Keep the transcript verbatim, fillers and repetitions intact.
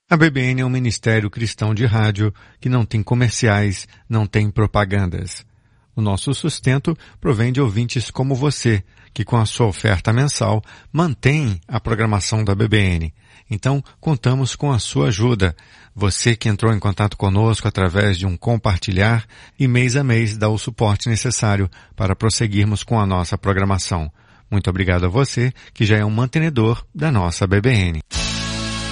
A B B N é um ministério cristão de rádio que não tem comerciais, não tem propagandas. O nosso sustento provém de ouvintes como você, que com a sua oferta mensal mantém a programação da B B N. Então, contamos com a sua ajuda. Você que entrou em contato conosco através de um compartilhar e mês a mês dá o suporte necessário para prosseguirmos com a nossa programação. Muito obrigado a você que já é um mantenedor da nossa B B N.